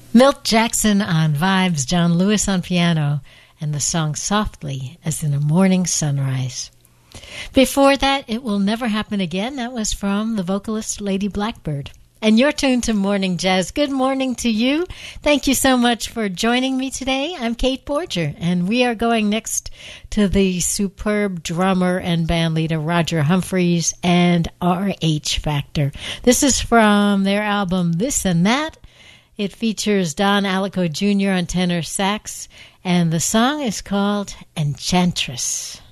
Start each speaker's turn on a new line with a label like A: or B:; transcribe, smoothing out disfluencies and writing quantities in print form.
A: Milt Jackson on vibes, John Lewis on piano, and the song Softly as in a Morning Sunrise. Before that, It Will Never Happen Again. That was from the vocalist Lady Blackbird. And you're tuned to Morning Jazz. Good morning to you. Thank you so much for joining me today. I'm Kate Borger, and we are going next to the superb drummer and bandleader Roger Humphreys and RH Factor. This is from their album This and That. It features Don Alico Jr. on tenor sax, and the song is called Enchantress.